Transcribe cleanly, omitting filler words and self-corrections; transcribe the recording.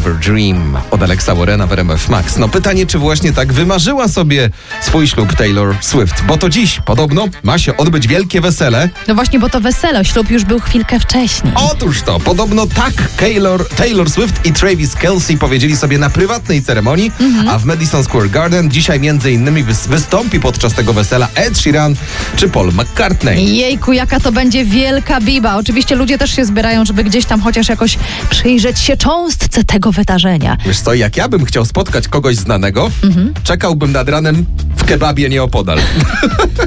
Never Dream od Alexa Warrena w RMF Max. No pytanie, czy właśnie tak wymarzyła sobie swój ślub Taylor Swift, bo to dziś podobno ma się odbyć wielkie wesele. No właśnie, bo to wesele, ślub już był chwilkę wcześniej. Otóż to, podobno tak Taylor Swift i Travis Kelce powiedzieli sobie na prywatnej ceremonii, a w Madison Square Garden dzisiaj między innymi wystąpi podczas tego wesela Ed Sheeran czy Paul McCartney. Jejku, jaka to będzie wielka biba. Oczywiście ludzie też się zbierają, żeby gdzieś tam chociaż jakoś przyjrzeć się cząstce tego wydarzenia. Wiesz co, jak ja bym chciał spotkać kogoś znanego, czekałbym nad ranem w kebabie nieopodal.